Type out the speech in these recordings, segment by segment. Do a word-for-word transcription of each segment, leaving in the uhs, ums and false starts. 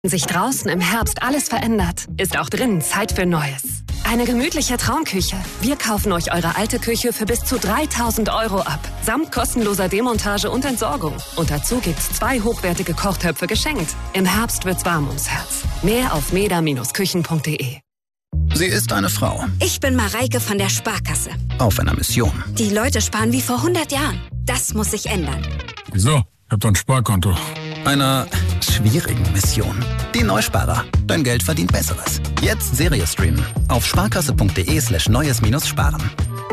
Sich draußen im Herbst alles verändert, ist auch drinnen Zeit für Neues. Eine gemütliche Traumküche. Wir kaufen euch eure alte Küche für bis zu dreitausend Euro ab. Samt kostenloser Demontage und Entsorgung. Und dazu gibt's zwei hochwertige Kochtöpfe geschenkt. Im Herbst wird's warm ums Herz. Mehr auf meda Bindestrich küchen punkt de. Sie ist eine Frau. Ich bin Mareike von der Sparkasse. Auf einer Mission. Die Leute sparen wie vor hundert Jahren. Das muss sich ändern. Wieso? Ich hab doch ein Sparkonto. Einer schwierigen Mission. Die Neusparer. Dein Geld verdient Besseres. Jetzt Serie streamen. Auf sparkasse.de slash neues minus sparen.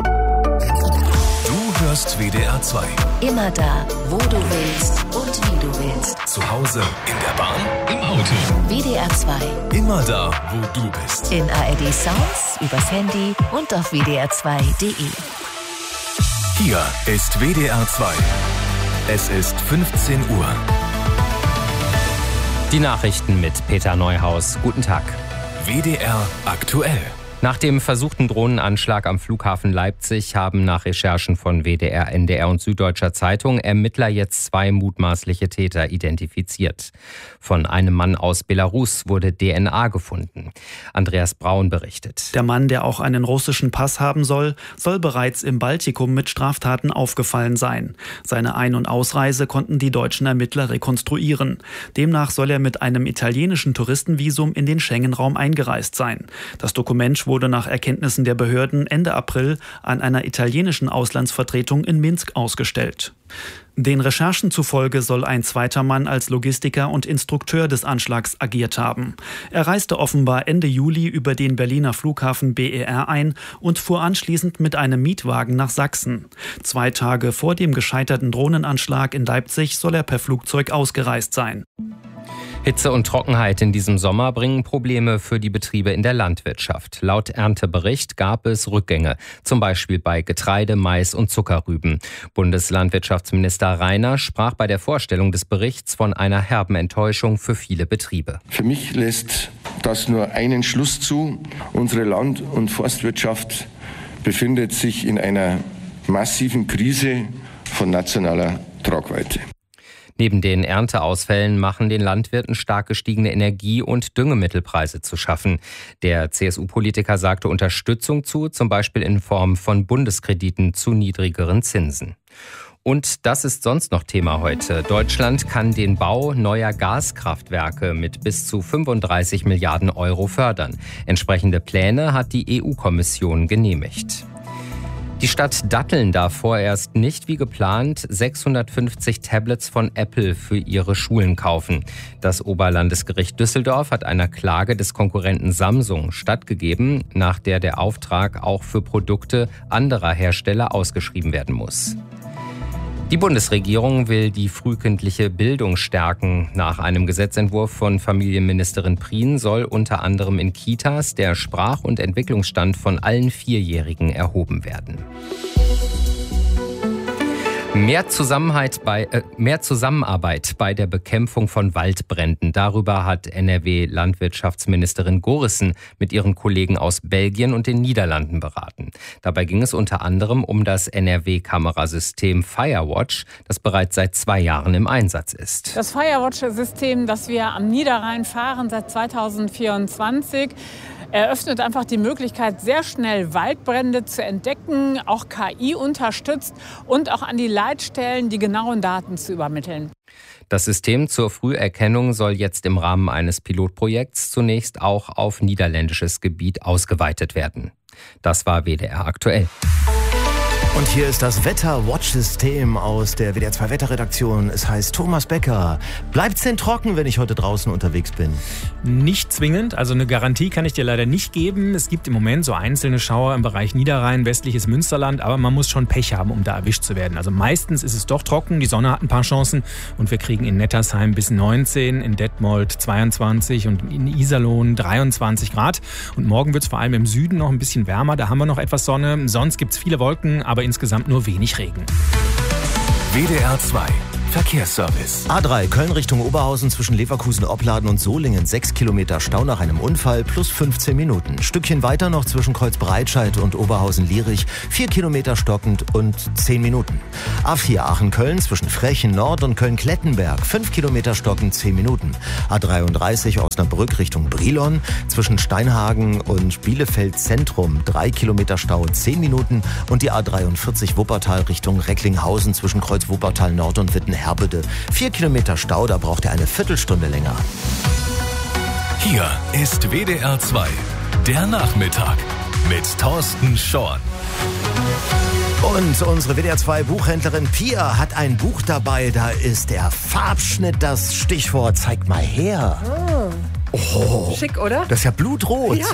Du hörst W D R zwei. Immer da, wo du willst und wie du willst. Zu Hause, in der Bahn, im Auto. W D R zwei. Immer da, wo du bist. In A R D Sounds, übers Handy und auf w d r zwei punkt de. Hier ist W D R zwei. Es ist fünfzehn Uhr. Die Nachrichten mit Peter Neuhaus. Guten Tag. W D R aktuell. Nach dem versuchten Drohnenanschlag am Flughafen Leipzig haben nach Recherchen von W D R, N D R und Süddeutscher Zeitung Ermittler jetzt zwei mutmaßliche Täter identifiziert. Von einem Mann aus Belarus wurde D N A gefunden. Andreas Braun berichtet. Der Mann, der auch einen russischen Pass haben soll, soll bereits im Baltikum mit Straftaten aufgefallen sein. Seine Ein- und Ausreise konnten die deutschen Ermittler rekonstruieren. Demnach soll er mit einem italienischen Touristenvisum in den Schengen-Raum eingereist sein. Das Dokument wurde nach Erkenntnissen der Behörden Ende April an einer italienischen Auslandsvertretung in Minsk ausgestellt. Den Recherchen zufolge soll ein zweiter Mann als Logistiker und Instrukteur des Anschlags agiert haben. Er reiste offenbar Ende Juli über den Berliner Flughafen B E R ein und fuhr anschließend mit einem Mietwagen nach Sachsen. Zwei Tage vor dem gescheiterten Drohnenanschlag in Leipzig soll er per Flugzeug ausgereist sein. Hitze und Trockenheit in diesem Sommer bringen Probleme für die Betriebe in der Landwirtschaft. Laut Erntebericht gab es Rückgänge, zum Beispiel bei Getreide, Mais und Zuckerrüben. Bundeslandwirtschaftsminister Reiner sprach bei der Vorstellung des Berichts von einer herben Enttäuschung für viele Betriebe. Für mich lässt das nur einen Schluss zu. Unsere Land- und Forstwirtschaft befindet sich in einer massiven Krise von nationaler Tragweite. Neben den Ernteausfällen machen den Landwirten stark gestiegene Energie- und Düngemittelpreise zu schaffen. Der C S U-Politiker sagte Unterstützung zu, zum Beispiel in Form von Bundeskrediten zu niedrigeren Zinsen. Und das ist sonst noch Thema heute. Deutschland kann den Bau neuer Gaskraftwerke mit bis zu fünfunddreißig Milliarden Euro fördern. Entsprechende Pläne hat die E U-Kommission genehmigt. Die Stadt Datteln darf vorerst nicht wie geplant sechshundertfünfzig Tablets von Apple für ihre Schulen kaufen. Das Oberlandesgericht Düsseldorf hat einer Klage des Konkurrenten Samsung stattgegeben, nach der der Auftrag auch für Produkte anderer Hersteller ausgeschrieben werden muss. Die Bundesregierung will die frühkindliche Bildung stärken. Nach einem Gesetzentwurf von Familienministerin Prien soll unter anderem in Kitas der Sprach- und Entwicklungsstand von allen Vierjährigen erhoben werden. Mehr Zusammenarbeit bei, äh, mehr Zusammenarbeit bei der Bekämpfung von Waldbränden. Darüber hat N R W-Landwirtschaftsministerin Gorissen mit ihren Kollegen aus Belgien und den Niederlanden beraten. Dabei ging es unter anderem um das N R W-Kamerasystem Firewatch, das bereits seit zwei Jahren im Einsatz ist. Das Firewatch-System, das wir am Niederrhein fahren seit zweitausendvierundzwanzig, eröffnet einfach die Möglichkeit, sehr schnell Waldbrände zu entdecken, auch K I unterstützt und auch an die Leitstellen die genauen Daten zu übermitteln. Das System zur Früherkennung soll jetzt im Rahmen eines Pilotprojekts zunächst auch auf niederländisches Gebiet ausgeweitet werden. Das war W D R aktuell. Und hier ist das Wetter-Watch-System aus der W D R zwei Wetterredaktion. Es heißt Thomas Becker. Bleibt's denn trocken, wenn ich heute draußen unterwegs bin? Nicht zwingend, also eine Garantie kann ich dir leider nicht geben. Es gibt im Moment so einzelne Schauer im Bereich Niederrhein, westliches Münsterland, aber man muss schon Pech haben, um da erwischt zu werden. Also meistens ist es doch trocken, die Sonne hat ein paar Chancen und wir kriegen in Nettersheim bis neunzehn, in Detmold zweiundzwanzig und in Iserlohn dreiundzwanzig Grad. Und morgen wird es vor allem im Süden noch ein bisschen wärmer, da haben wir noch etwas Sonne. Sonst gibt es viele Wolken, aber insgesamt nur wenig Regen. W D R zwei. Verkehrsservice. A drei Köln Richtung Oberhausen zwischen Leverkusen, Opladen und Solingen. sechs Kilometer Stau nach einem Unfall plus fünfzehn Minuten. Stückchen weiter noch zwischen Kreuzbreitscheid und Oberhausen-Lierich. vier Kilometer stockend und zehn Minuten. A vier Aachen-Köln zwischen Frechen Nord und Köln-Klettenberg. fünf Kilometer stockend, zehn Minuten. A dreiunddreißig Osnabrück Richtung Brilon zwischen Steinhagen und Bielefeld Zentrum. drei Kilometer Stau, zehn Minuten. Und die A dreiundvierzig Wuppertal Richtung Recklinghausen zwischen Kreuz Wuppertal Nord und Wittenherbede. vier Kilometer Stau, da braucht er eine Viertelstunde länger. Hier ist W D R zwei, der Nachmittag mit Thorsten Schorn. Und unsere W D R zwei Buchhändlerin Pia hat ein Buch dabei, da ist der Farbschnitt das Stichwort. Zeig mal her. Oh, schick, oder? Das ist ja blutrot. Ja.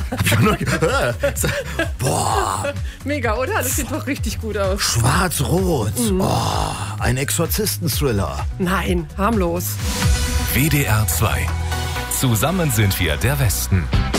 Boah. Mega, oder? Das sieht doch richtig gut aus. Schwarz-Rot. Mhm. Oh, ein Exorzisten-Thriller. Nein, harmlos. W D R zwei. Zusammen sind wir der Westen.